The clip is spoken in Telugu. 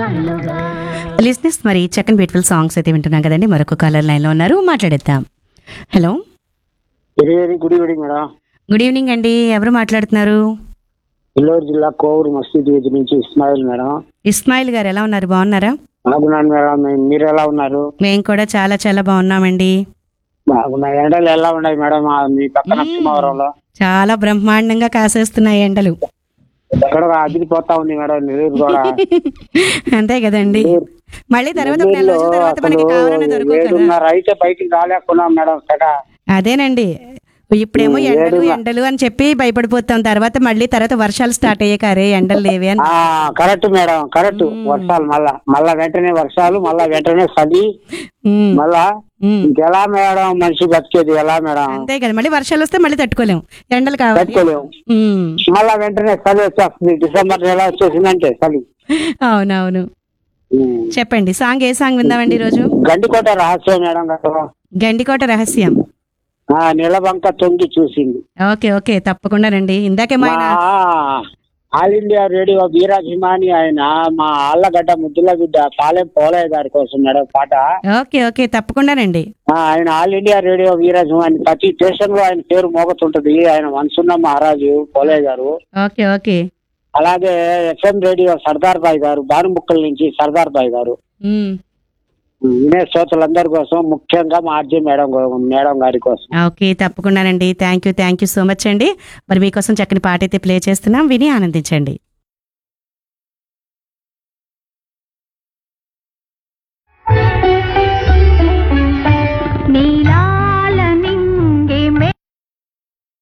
లిస్నెస్ మరి చక్కని బ్యూటిఫుల్ సాంగ్స్ అయితే వింటున్నాం కదండి. మరొక కాలర్ లైన్ లో ఉన్నారు, మాట్లాడేద్దాం. Hello, good evening madam. Good evening అండి. ఎవరు మాట్లాడుతున్నారు? నెల్లూరు జిల్లా కోవూరు మసీద్ వీధి నుంచి ఇస్మాయిల్ మేడం. ఇస్మాయిల్ గారు ఎలా ఉన్నారు? బాగున్నారా? బాగున్నాను మేడం. మీరు ఎలా ఉన్నారు? మేము కూడా చాలా చాలా బాగున్నామండి. బాగున్నాయి. ఎండలు ఎలా ఉన్నాయి మేడం మీ పక్కన సింహావరంలో? చాలా బ్రహ్మాండంగా కాసేస్తున్నాయి ఎండలు. ఎక్కడ అదిరిపోతా ఉంది మేడం నెల్లూరు కూడా. అంతే కదండి. మళ్ళీ తర్వాత ఒక నెల రోజుల తర్వాత మనకి కావాలని దొరకవు కదా. 7:30 అయితే బయటికి రాలేకున్నాం మేడం. అదేనండి, ఇప్పుడేమో ఎండలు అని చెప్పి భయపడిపోతాం. తర్వాత వర్షాలు స్టార్ట్ అయ్యాక అరే ఎండలు లేవే అని. Correct madam, correct. వర్షాలు మళ్ళా వెంటనే వర్షాలు, మళ్ళా వెంటనే చలి, మళ్ళా ఇంకెలా మేడం మనిషి బతికేది ఎలా మేడం? అంతే కదా, మళ్ళీ వర్షాలు వస్తే మళ్ళీ తట్టుకోలేము, ఎండలు తట్టుకోలేము. మళ్ళా వెంటనే చలి వచ్చేస్తుంది. డిసెంబర్ నెల వచ్చేసిందంటే చలి. అవునవును. చెప్పండి, ఏ సాంగ్ విందామండి ఈరోజు? గండికోట రహస్యం మేడం గారు. గండికోట రహస్యం. నిలబంక తొంగి చూసింది. ఓకే ఓకే, తప్పకుండా రండి. ఇందాకేమో ఆల్ ఇండియా రేడియో వీరాభిమాని ఆయన, మా ఆళ్ళగడ్డ ముద్దుల బిడ్డ పాలెం పోలయ్య గారి కోసం మేడం పాట. ఓకే ఓకే, తప్పకుండా రండి. ఆయన ఆల్ ఇండియా రేడియో వీరాభిమాని, ప్రతి స్టేషన్ లో ఆయన పేరు మోగుతుంటది. ఆయన మనసున్న మహారాజు పోలయ్య గారు. Okay okay. అలాగే ఎఫ్ఎం రేడియో సర్దార్ బాయ్ గారు, బానుముక్కల నుంచి సర్దార్ బాయ్ గారు. వినే శ్రోతలందరి కోసం, ముఖ్యంగా మా ఆర్జే మేడం గారి కోసం. ఓకే, తప్పకుండానండి. థ్యాంక్ యూ సో మచ్ అండి. మరి మీకోసం చక్కని పాట అయితే ప్లే చేస్తున్నాం, విని ఆనందించండి.